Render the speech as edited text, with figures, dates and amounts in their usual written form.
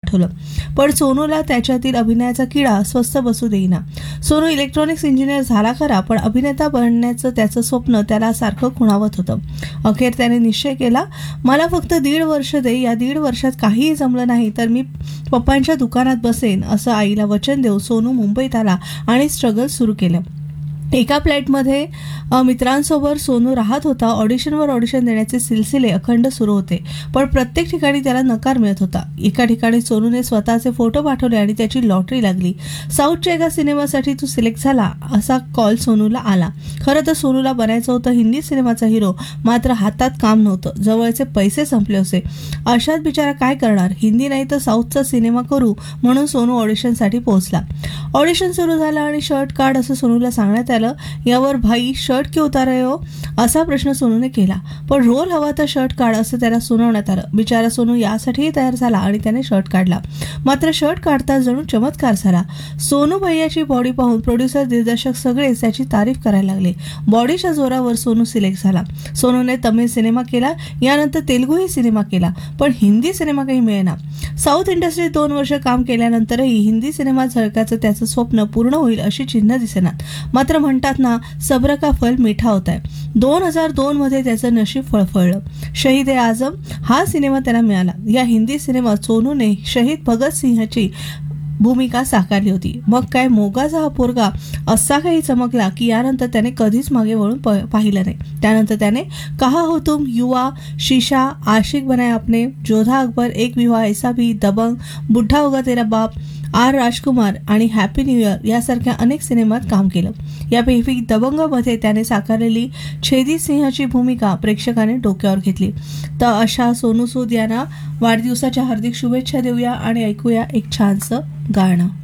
पाठवलं. पण सोनूला त्याच्यातील अभिनयाचा किडा स्वस्थ बसू देईना. सोनू इलेक्ट्रॉनिक्स इंजिनियर झाला खरा, पण अभिनेता बनण्याचं त्याचं स्वप्न त्याला सारखं खुणावत होतं. अखेर त्याने निश्चय केला, मला फक्त 1.5 वर्ष दे, या 1.5 वर्षात काहीही जमलं नाही तर मी पप्पांच्या दुकानात बसेन असं आईला वचन देऊन सोनू मुंबईत आला आणि स्ट्रगल सुरू केलं. एका फ्लॅटमध्ये मित्रांसोबत सोनू राहत होता. ऑडिशनवर ऑडिशन देण्याचे सिलसिले अखंड सुरू होते, पण प्रत्येक ठिकाणी त्याला नकार मिळत होता. एका ठिकाणी सोनूने स्वतःचे फोटो पाठवले आणि त्याची लॉटरी लागली. साऊथच्या एका सिनेमासाठी तू सिलेक्ट झाला असा कॉल सोनूला आला. खरं तर सोनूला बनायचं होतं हिंदी सिनेमाचा हिरो, मात्र हातात काम नव्हतं, जवळचे पैसे संपले होते. अशात बिचारा काय करणार, हिंदी नाही तर साऊथचा सिनेमा करू म्हणून सोनू ऑडिशनसाठी पोहोचला. ऑडिशन सुरू झालं आणि शर्ट काढ असं सोनूला सांगण्यात आलं. यावर भाई शर्ट क्यों उतार रहे हो असा प्रश्न सोनूने केला, पण रोल हवा तर शर्ट काढ असं त्याला सुनावण्यात आलं. बिचारा सोनू यासाठीही तयार झाला आणि त्याने शर्ट काढला. मात्र शर्ट काढता जणू चमत्कार झाला. सोनू भैयाची बॉडी पाहून प्रोड्युसर, दिग्दर्शक सगळेच त्याची तारीफ करायला लागले. बॉडीच्या जोरावर सोनू सिलेक्ट झाला. सोनूने तमिळ सिनेमा केला, यानंतर तेलुगूही सिनेमा केला, पण हिंदी सिनेमा काही मिळेना. साऊथ इंडस्ट्रीत 2 वर्ष काम केल्यानंतरही हिंदी सिनेमात झळकायचं त्याचं स्वप्न पूर्ण होईल अशी चिन्ह दिसेनात. मात्र म्हणतात ना, सब्र का फल मीठा होता है. 2002 मध्ये त्याचं नशीब फळफळलं. शहीद-ए-आझम हा सिनेमा त्याला मिळाला. या हिंदी सिनेमात सोनूने शहीद भगतसिंहची भूमिका साकारली होती. मग काय मोगाचा हा पोरगा असा काही चमकला की यानंतर त्याने कधीच मागे वळून पाहिलं नाही. त्यानंतर त्याने कहा हो तुम, युवा, शीशा, आशिक बनाया आपने, जोधा अकबर, एक विवाह ऐसा भी, दबंग, बुढ़ा होगा तेरा बाप, आर राजकुमार आणि हॅपी न्यू इयर यासारख्या अनेक सिनेमात काम केलं. यापैकी दबंगमध्ये त्याने साकारलेली छेदी सिंहची भूमिका प्रेक्षकाने डोक्यावर घेतली. तर अशा सोनू सूद यांना वाढदिवसाच्या हार्दिक शुभेच्छा देऊया आणि ऐकूया एक छानसं गाणं.